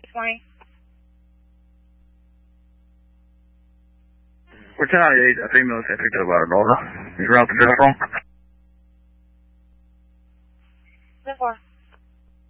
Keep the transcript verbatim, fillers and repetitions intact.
morning. We're ten ninety-eight, a female that picked up our daughter. Is around the address wrong? ten four.